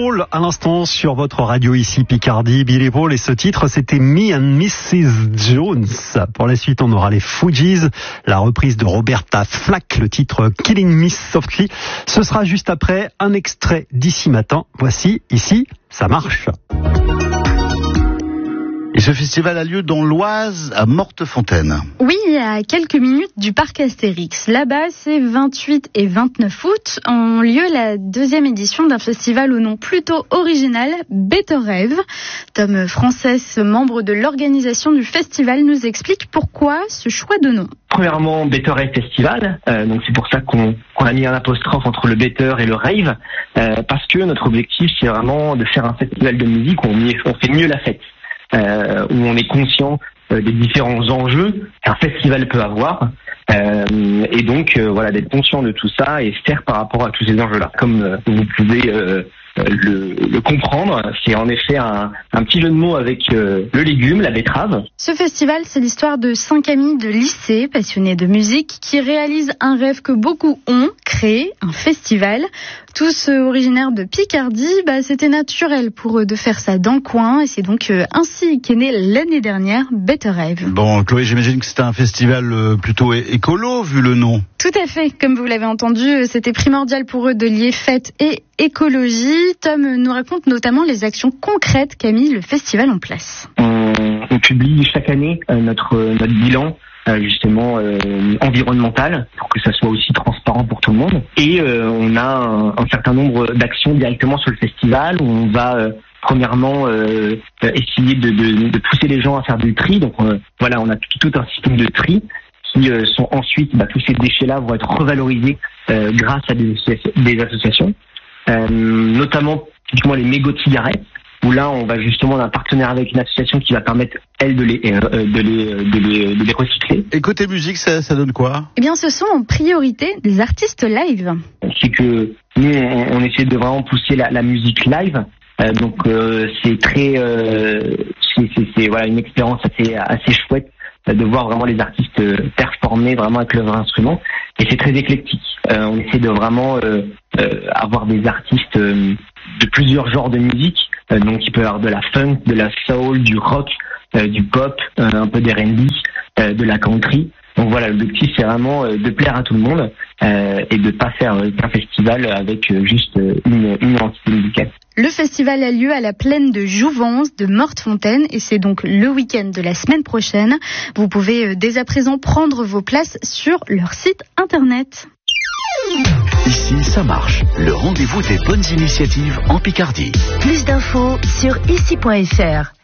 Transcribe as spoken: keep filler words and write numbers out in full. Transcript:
Paul à l'instant sur votre radio ici Picardie. Billy Paul et ce titre c'était Me and missus Jones. Pour la suite on aura les Fugees, la reprise de Roberta Flack, le titre Killing Me Softly. Ce sera juste après un extrait d'Ici Matin. Voici Ici ça marche. Et ce festival a lieu dans l'Oise, à Mortefontaine. Oui, à quelques minutes du parc Astérix. Là-bas, c'est vingt-huit et vingt-neuf août, ont lieu la deuxième édition d'un festival au nom plutôt original, Better Rêve. Tom Frances, membre de l'organisation du festival, nous explique pourquoi ce choix de nom. Premièrement, Better Rave Festival, euh, donc c'est pour ça qu'on, qu'on a mis un apostrophe entre le Better et le Rave, euh, parce que notre objectif, c'est vraiment de faire un festival de musique où on, y, on fait mieux la fête. Euh, où on est conscient euh, des différents enjeux qu'un festival peut avoir, euh, et donc euh, voilà, d'être conscient de tout ça et faire par rapport à tous ces enjeux-là. Comme euh, vous pouvez euh, le, le comprendre, c'est en effet un, un petit jeu de mots avec euh, le légume, la betterave. Ce festival, c'est l'histoire de cinq amis de lycée passionnés de musique qui réalisent un rêve que beaucoup ont, créer un festival. Tous euh, originaires de Picardie, bah, c'était naturel pour eux de faire ça dans le coin et c'est donc euh, ainsi qu'est né l'année dernière Better Rave. Bon, Chloé, j'imagine que c'était un festival euh, plutôt é- écolo vu le nom. Tout à fait, comme vous l'avez entendu, c'était primordial pour eux de lier fête et écologie. Tom nous raconte notamment les actions concrètes qu'a mis le festival en place. On, on publie chaque année euh, notre, notre bilan euh, justement euh, environnemental pour que ça soit aussi transparent pour tout le monde. Et euh, on a un, un certain nombre d'actions directement sur le festival où on va euh, premièrement euh, essayer de, de, de pousser les gens à faire du tri. Donc euh, voilà, on a tout, tout un système de tri qui euh, sont ensuite, bah, tous ces déchets-là vont être revalorisés euh, grâce à des, des associations, euh, notamment typiquement les mégots de cigarettes, où là on va justement on a un partenaire avec une association qui va permettre elle de les euh, de les de les de les recycler. Et côté musique, ça, ça donne quoi? Eh bien, ce sont en priorité des artistes live. C'est que nous on, on essaie de vraiment pousser la, la musique live. Euh, donc euh, c'est très euh, c'est, c'est, c'est voilà une expérience assez assez chouette de voir vraiment les artistes performer vraiment avec leurs instruments, et c'est très éclectique. Euh, on essaie de vraiment euh, euh, avoir des artistes euh, de plusieurs genres de musique, euh, donc il peut y avoir de la funk, de la soul, du rock, euh, du pop, euh, un peu d'R and B, euh, de la country. Donc voilà, l'objectif c'est vraiment euh, de plaire à tout le monde euh, et de pas faire euh, un festival avec euh, juste euh, une, une entité musicale. Le festival a lieu à la plaine de Jouvence de Mortefontaine et c'est donc le week-end de la semaine prochaine. Vous pouvez dès à présent prendre vos places sur leur site internet. Ici, ça marche. Le rendez-vous des bonnes initiatives en Picardie. Plus d'infos sur ici point f r.